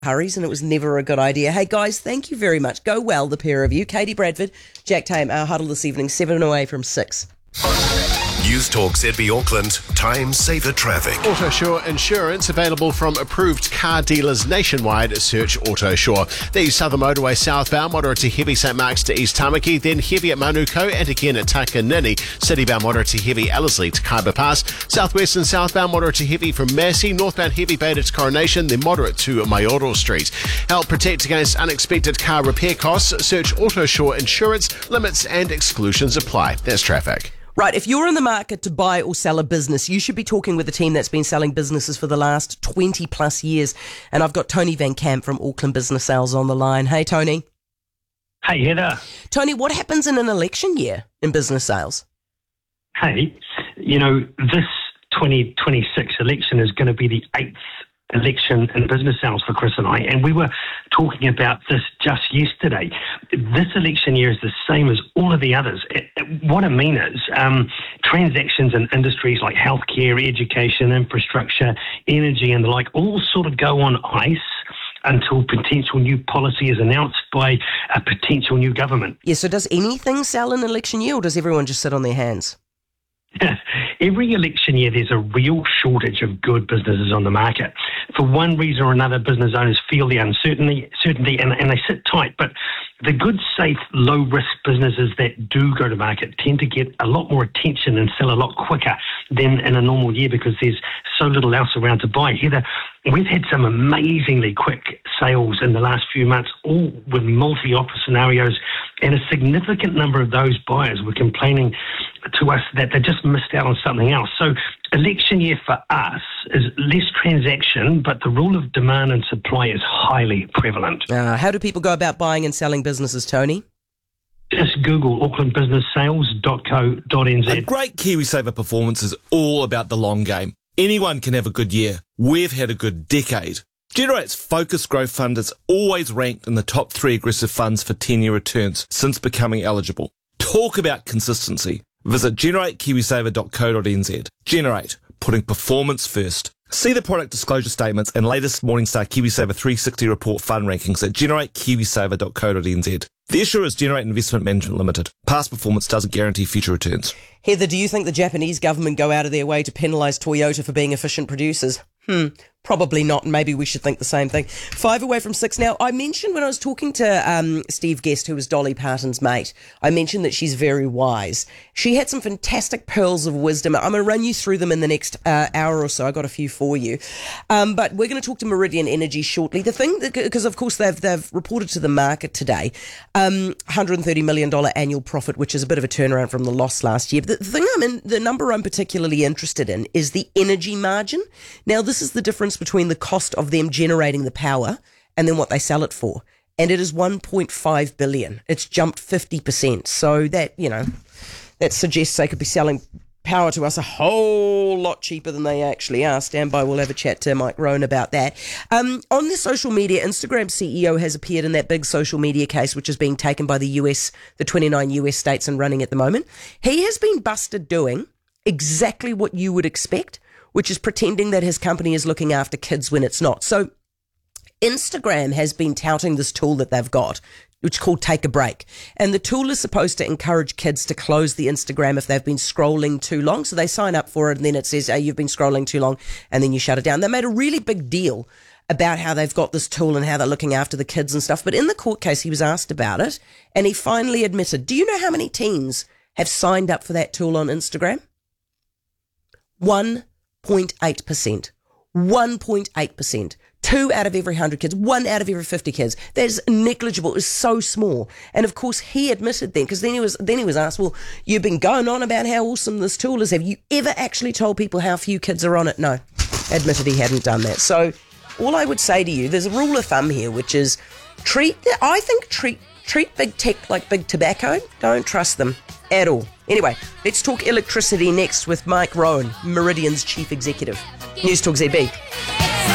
hurries, and it was never a good idea. Hey, guys, thank you very much. Go well, the pair of you. Katie Bradford, Jack Tame, our huddle this evening, 7 away from 6. News Talk ZB Auckland, time saver traffic. Autosure Insurance, available from approved car dealers nationwide. Search Autosure. The Southern Motorway southbound, moderate to heavy St Mark's to East Tamaki, then heavy at Manuko and again at Takanini. Citybound moderate to heavy Ellerslie to Kaiba Pass. Southwest and southbound moderate to heavy from Massey. Northbound heavy Beta to Coronation, then moderate to Mayoro Street. Help protect against unexpected car repair costs. Search Autosure Insurance. Limits and exclusions apply. That's traffic. Right, if you're in the market to buy or sell a business, you should be talking with a team that's been selling businesses for the last 20 plus years. And I've got Tony Van Camp from Auckland Business Sales on the line. Hey, Tony. Hey, Heather. Tony, what happens in an election year in business sales? Hey, this 2026 election is going to be the 8th election in business sales for Chris and I, and we were talking about this just yesterday. This election year is the same as all of the others. What I mean is transactions in industries like healthcare, education, infrastructure, energy and the like all sort of go on ice until potential new policy is announced by a potential new government. Yeah, so does anything sell in an election year, or does everyone just sit on their hands? Every election year, there's a real shortage of good businesses on the market. For one reason or another, business owners feel the uncertainty and they sit tight. But the good, safe, low-risk businesses that do go to market tend to get a lot more attention and sell a lot quicker than in a normal year because there's so little else around to buy. Heather, we've had some amazingly quick sales in the last few months, all with multi-offer scenarios, and a significant number of those buyers were complaining to us that they just missed out on something else. So election year for us is less transaction, but the rule of demand and supply is highly prevalent. How do people go about buying and selling businesses, Tony? Just Google aucklandbusinesssales.co.nz. A great KiwiSaver performance is all about the long game. Anyone can have a good year. We've had a good decade. Generate's Focus Growth Fund is always ranked in the top 3 aggressive funds for 10-year returns since becoming eligible. Talk about consistency. Visit generatekiwisaver.co.nz. Generate, putting performance first. See the product disclosure statements and latest Morningstar KiwiSaver 360 report fund rankings at generatekiwisaver.co.nz. The issuer is Generate Investment Management Limited. Past performance doesn't guarantee future returns. Heather, do you think the Japanese government go out of their way to penalise Toyota for being efficient producers? Probably not, and maybe we should think the same thing. 5 away from 6 now. I mentioned when I was talking to Steve Guest, who was Dolly Parton's mate, I mentioned that she's very wise. She had some fantastic pearls of wisdom. I'm going to run you through them in the next hour or so. I got a few for you. But we're going to talk to Meridian Energy shortly. The thing, because of course they've reported to the market today, $130 million annual profit, which is a bit of a turnaround from the loss last year. But the number I'm particularly interested in is the energy margin. Now, this is the difference between the cost of them generating the power and then what they sell it for. And it is $1.5 billion. It's jumped 50%. So that, that suggests they could be selling power to us a whole lot cheaper than they actually are. Stand by, we'll have a chat to Mike Rowan about that. On the social media, Instagram CEO has appeared in that big social media case, which is being taken by the 29 US states and running at the moment. He has been busted doing exactly what you would expect, which is pretending that his company is looking after kids when it's not. So Instagram has been touting this tool that they've got, which is called Take a Break. And the tool is supposed to encourage kids to close the Instagram if they've been scrolling too long. So they sign up for it and then it says, hey, you've been scrolling too long, and then you shut it down. They made a really big deal about how they've got this tool and how they're looking after the kids and stuff. But in the court case, he was asked about it and he finally admitted, do you know how many teens have signed up for that tool on Instagram? 1.8%. 1.8%. 2 out of every 100 kids, 1 out of every 50 kids. That is negligible. It's so small. And of course, he admitted then, because then he was asked, well, you've been going on about how awesome this tool is. Have you ever actually told people how few kids are on it? No. Admitted he hadn't done that. So all I would say to you, there's a rule of thumb here, which is treat big tech like big tobacco. Don't trust them at all. Anyway, let's talk electricity next with Mike Rowan, Meridian's chief executive. News Talk ZB.